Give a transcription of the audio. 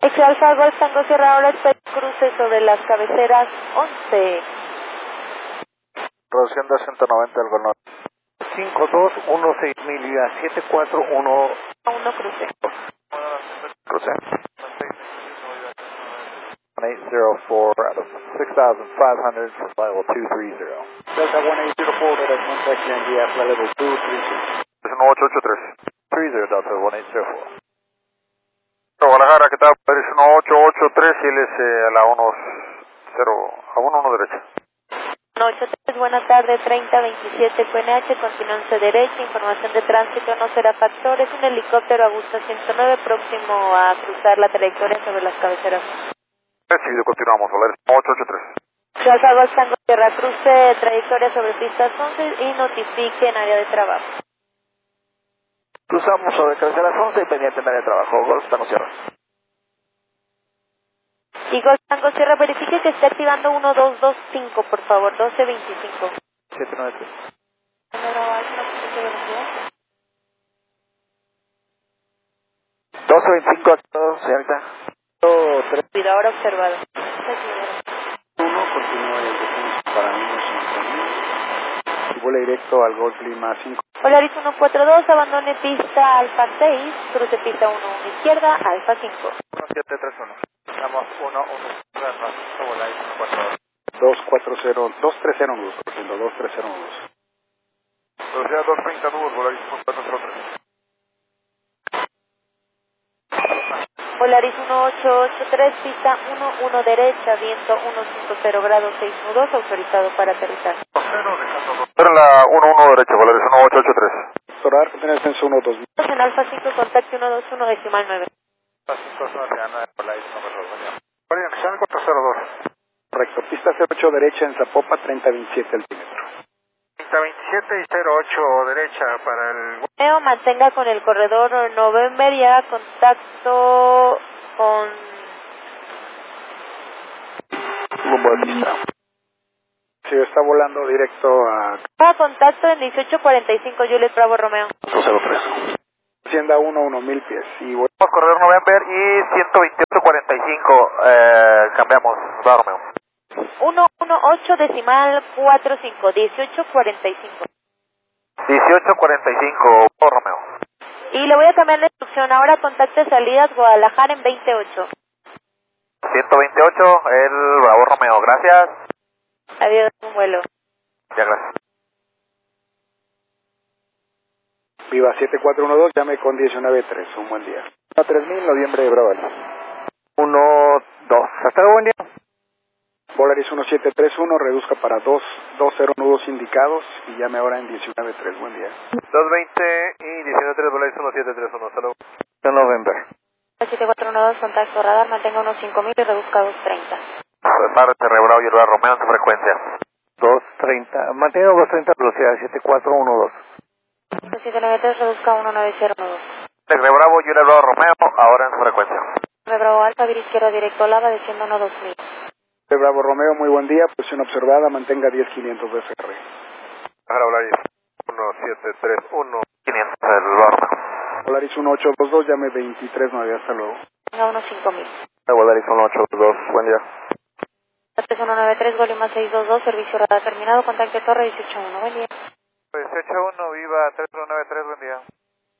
Alfa Golf Tango Sierra, ahora está el cruce sobre las cabeceras 11. Producción 290 del Gol Norte. 5216 millas 741. 1 cruce. Cruce. 1804 out of 6,500 for flight level 230. Delta 1804, Delta contact NDF flight level 230. Es un 883. 30 Delta 1804. Guadalajara, ¿qué tal? Es un 883 y él es a la 1 derecha. 183, buena tarde, 3027 QNH, continúense derecha, información de tránsito no será factor, es un helicóptero Augusta 109 próximo a cruzar la trayectoria sobre las cabeceras. Recibido, continuamos, Valerio 883. Alfa Golf Tango Sierra, cruce trayectoria sobre pistas 11 y notifique en área de trabajo. Cruzamos sobre cabeceras 11 y pendiente en área de trabajo, Golf Tango Sierra. Y Golf Tango Sierra, verifique que esté activando 1225, por favor, 1225. 793. 1225, señorita. 3. Cuidado ahora observado. 1, continúa el descenso para Niños y vuela directo al Golf Lima 5. Polaris 142, abandone pista Alfa 6, cruce pista 1 izquierda, Alfa 5. 1731. Estamos 1-1, Volaris 142. 240, 230 nudos, por ejemplo, 230 nudos. Velocidad 230 nudos, Volaris 1403. Polaris 1883, pista 11 derecha, viento 150 grados 6 nudos, autorizado para aterrizar. Pero la 11 derecha, Volaris 1883. Doctor, tiene descenso 1, 2. En Alfa 5, contacto 121 decimal 9. Alfa 5 es una Triana, Volaris 142. Orientación 402. Correcto, pista 08 derecha en Zapopa, 3027 altímetro. 3027 y 08 derecha para el... Romeo, mantenga con el corredor November y haga contacto con... Rumbo de pista. Sí, está volando directo a Haga contacto en 1845, Juliet Bravo Romeo. 203. Hacienda 1000 pies. Y voy Vamos a correr November y 128.45, cambiamos, va Romeo. 118 decimal 45, 1845. 18.45, va Romeo. Y le voy a cambiar la instrucción, ahora contacte salidas Guadalajara en 28. 128, el Bravo Romeo, gracias. Adiós, un vuelo. Ya, gracias. Viva 7412, llame con 193. Un buen día. 3000, noviembre de Bravo. 1, 2, hasta luego, buen día. Polaris 1731, reduzca para 220 nudos indicados y llame ahora en 193. Buen día. 220 y 193, Volaris 1731, hasta luego. November. 7412, contacto radar, mantenga unos 5000 y reduzca a 230. Prepárate, Rebravo y el Romeo en su frecuencia. 230, mantenga 230, velocidad 7412. 793, reduzca a 1902. Rebravo y el Romeo, ahora en su frecuencia. Bravo Alfa, vir izquierda directo Lava, desciendo 12000. Bravo Romeo, muy buen día. Posición observada, mantenga 10500 de FR. Ahora Volaris 1731, 500, el Romeo. Polaris 1822, llame 239. Hasta luego. Tenga unos 5000. Volaris 1822, buen día. 3193, Golima 622, servicio radar terminado, contacte torre 181, buen día. 181, viva 3193, buen día.